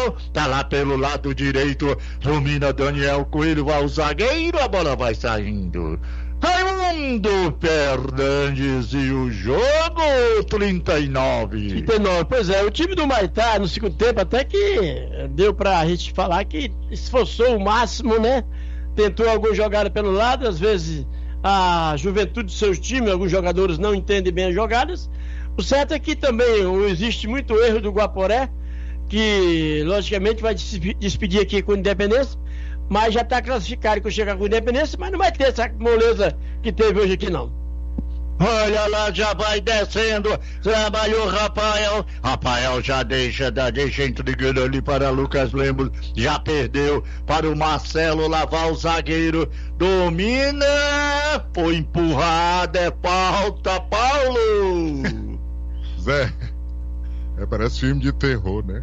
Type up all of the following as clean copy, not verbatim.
Marcel, tá lá pelo lado direito, domina Daniel Coelho ao zagueiro, a bola vai saindo. Raimundo Fernandes e o jogo 39. Pois é, o time do Maitá no segundo tempo até que deu pra gente falar que esforçou o máximo, né? Tentou alguma jogada pelo lado, às vezes a juventude do seu time, alguns jogadores não entendem bem as jogadas. O certo é que também existe muito erro do Guaporé, que logicamente vai despedir aqui com o Independência, mas já está classificado que chega com o Independência, mas não vai ter essa moleza que teve hoje aqui não. Olha lá, já vai descendo, trabalhou Rafael já deixa entregando ali para Lucas Lemos, já perdeu para o Marcelo, lavar o zagueiro, domina, foi empurrada, é falta, Paulo. Zé, parece filme de terror, né?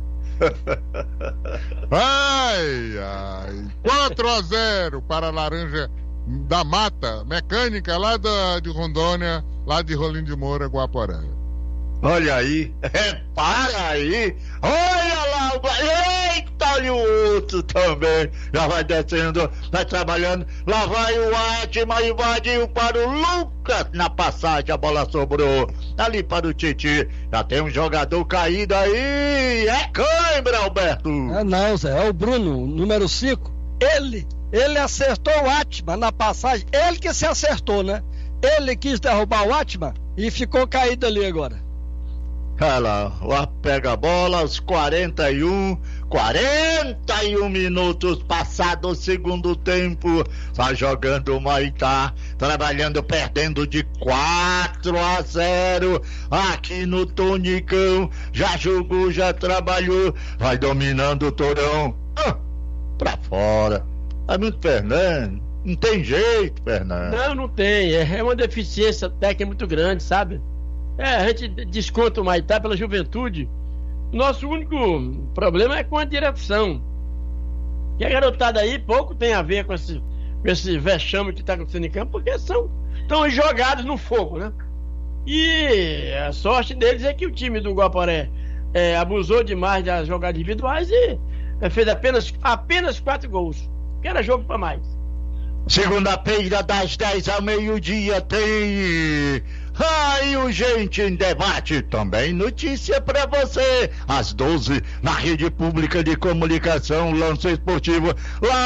Ai, 4-0 para a Laranja da Mata, mecânica lá de Rondônia, lá de Rolim de Moura, Guaporé. Olha aí, para aí, olha lá, eita, olha o outro também, já vai descendo, vai trabalhando, lá vai o Atma, invadiu para o Lucas, na passagem a bola sobrou, ali para o Titi, já tem um jogador caído aí, é cãibra, Alberto. Não, Zé, é o Bruno, número 5, ele acertou o Atma na passagem, ele que se acertou, né? Ele quis derrubar o Atma e ficou caído ali agora. Olha lá, pega a bola aos 41 minutos passado o segundo tempo, vai jogando o Maitá, trabalhando, perdendo de 4-0 aqui no Tonicão, já jogou, já trabalhou, vai dominando o Torão, pra fora. Raimundo Fernandes, não tem jeito, Fernandes. Não tem, é uma deficiência técnica muito grande, sabe? A gente desconta o Maitá pela juventude. Nosso único problema é com a direção. E a garotada aí pouco tem a ver com esse vexame que está acontecendo em campo, porque estão jogados no fogo, né? E a sorte deles é que o time do Guaporé abusou demais das jogadas individuais e fez apenas 4 gols, que era jogo para mais. Segunda-feira, das 10 ao meio-dia, tem o Gente em Debate, também notícia pra você, às 12, na Rede Pública de Comunicação, Lance Esportivo, lá